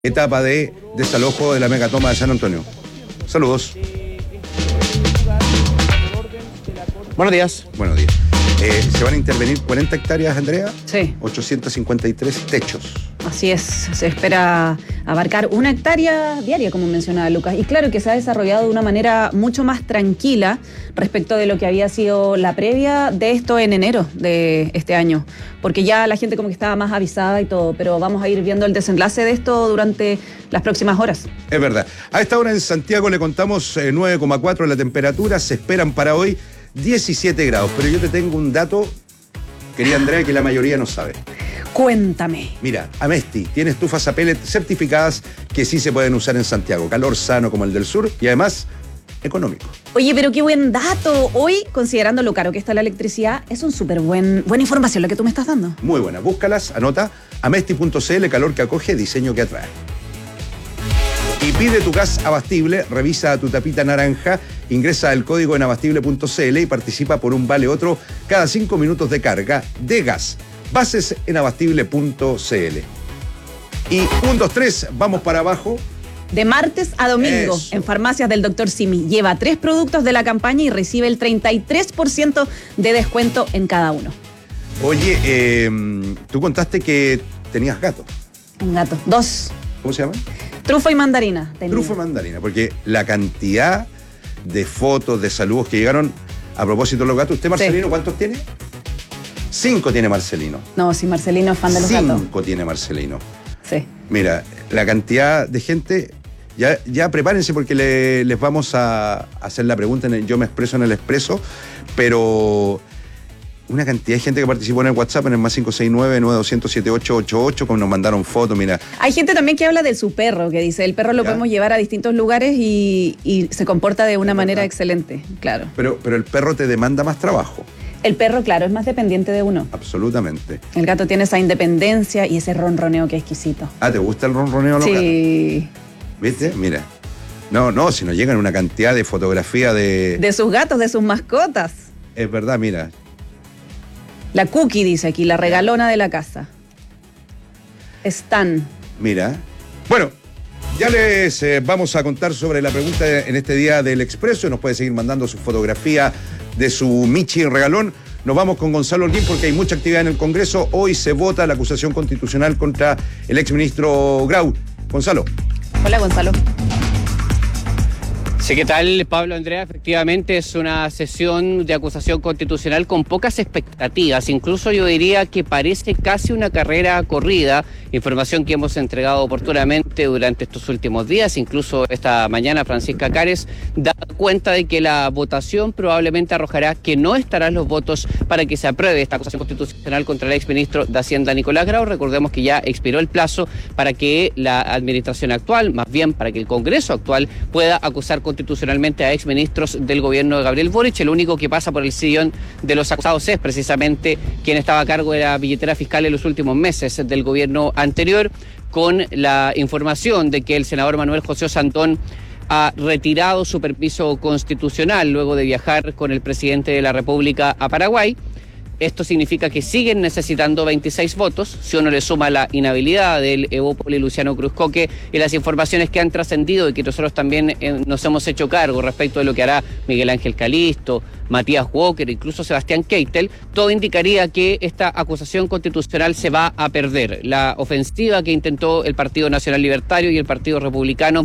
Etapa de desalojo de la megatoma de San Antonio. Saludos. Buenos días. Buenos días. ¿Se van a intervenir 40 hectáreas, Andrea? Sí. 853 techos. Así es, se espera abarcar 1 hectárea diaria, como mencionaba Lucas. Y claro que se ha desarrollado de una manera mucho más tranquila respecto de lo que había sido la previa de esto en enero de este año. Porque ya la gente como que estaba más avisada y todo, pero vamos a ir viendo el desenlace de esto durante las próximas horas. Es verdad. A esta hora en Santiago le contamos 9,4 la temperatura, se esperan para hoy 17 grados. Pero yo te tengo un dato, querida Andrea, que la mayoría no sabe. Cuéntame. Mira, Amesti tiene estufas a pellet certificadas que sí se pueden usar en Santiago. Calor sano como el del sur y además económico. Oye, pero qué buen dato. Hoy, considerando lo caro que está la electricidad, es un súper buena información la que tú me estás dando. Muy buena. Búscalas, anota, amesti.cl, calor que acoge, diseño que atrae. Y pide tu gas abastible, revisa tu tapita naranja, ingresa el código en abastible.cl y participa por un vale otro cada 5 minutos de carga de gas. Bases en abastible.cl. Y 1, 2, 3, vamos para abajo. De martes a domingo, Eso. en farmacias del Dr. Simi. Lleva 3 productos de la campaña y recibe el 33% de descuento en cada uno. Oye, tú contaste que tenías gato. Un gato. 2. ¿Cómo se llama? Trufa y mandarina. tenía. Trufa mandarina, porque la cantidad de fotos, de saludos que llegaron a propósito de los gatos. ¿Usted, Marcelino, cuántos tiene? 5 tiene Marcelino. No, si Marcelino es fan de los gatos. 5 tiene Marcelino. Sí. Mira, la cantidad de gente, ya prepárense porque les vamos a hacer la pregunta en el Yo Me Expreso en el Expreso, pero una cantidad de gente que participó en el WhatsApp, en el más 569-9200-7888, como nos mandaron fotos, mira. Hay gente también que habla de su perro, que dice, el perro lo podemos llevar a distintos lugares y se comporta de una manera excelente, claro. Pero el perro te demanda más trabajo. El perro, claro, es más dependiente de uno. Absolutamente. El gato tiene esa independencia y ese ronroneo que es exquisito. Ah, ¿te gusta el ronroneo de los gatos? Sí. ¿Viste? Mira. No, si nos llegan una cantidad de fotografía De sus gatos, de sus mascotas. Es verdad, mira. La Cookie dice aquí, la regalona de la casa. Stan. Mira. Bueno, ya les vamos a contar sobre la pregunta en este día del Expreso. Nos puede seguir mandando su fotografía de su Michi regalón. Nos vamos con Gonzalo Holguín porque hay mucha actividad en el Congreso. Hoy se vota la acusación constitucional contra el exministro Grau. Gonzalo. Hola, Gonzalo. Sí, ¿qué tal, Pablo, Andrea? Efectivamente es una sesión de acusación constitucional con pocas expectativas. Incluso yo diría que parece casi una carrera corrida. Información que hemos entregado oportunamente durante estos últimos días. Incluso esta mañana Francisca Cares da cuenta de que la votación probablemente arrojará que no estarán los votos para que se apruebe esta acusación constitucional contra el exministro de Hacienda, Nicolás Grau. Recordemos que ya expiró el plazo para que la administración actual, más bien para que el Congreso actual, pueda acusar constitucionalmente a exministros del gobierno de Gabriel Boric. El único que pasa por el sillón de los acusados es precisamente quien estaba a cargo de la billetera fiscal en los últimos meses del gobierno anterior, con la información de que el senador Manuel José Santón ha retirado su permiso constitucional luego de viajar con el presidente de la República a Paraguay. Esto significa que siguen necesitando 26 votos, si uno le suma la inhabilidad del Evópoli Luciano Cruzcoque y las informaciones que han trascendido y que nosotros también nos hemos hecho cargo respecto de lo que hará Miguel Ángel Calisto, Matías Walker, incluso Sebastián Keitel. Todo indicaría que esta acusación constitucional se va a perder. La ofensiva que intentó el Partido Nacional Libertario y el Partido Republicano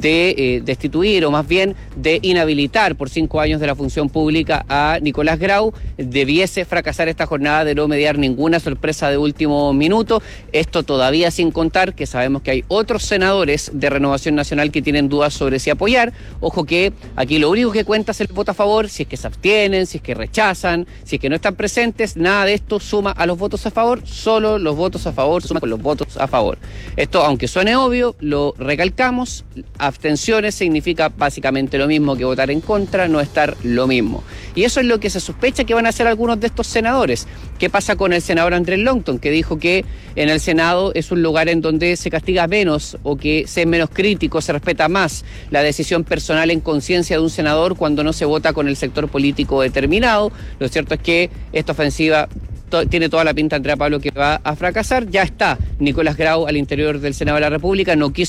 de destituir, o más bien de inhabilitar por 5 años de la función pública a Nicolás Grau, debiese fracasar esta jornada de no mediar ninguna sorpresa de último minuto. Esto todavía sin contar que sabemos que hay otros senadores de Renovación Nacional que tienen dudas sobre si apoyar. Ojo que aquí lo único que cuenta es el voto a favor, si es que se abstienen, si es que rechazan, si es que no están presentes. Nada de esto suma a los votos a favor, solo los votos a favor suman con los votos a favor. Esto, aunque suene obvio, lo recalcamos, abstenciones significa básicamente lo mismo que votar en contra, no estar lo mismo. Y eso es lo que se sospecha que van a hacer algunos de estos senadores. ¿Qué pasa con el senador Andrés Longton, que dijo que en el Senado es un lugar en donde se castiga menos o que se es menos crítico, se respeta más la decisión personal en conciencia de un senador cuando no se vota con el sector político determinado? Lo cierto es que esta ofensiva tiene toda la pinta, Andrea Pablo, que va a fracasar. Ya está Nicolás Grau al interior del Senado de la República, no quiso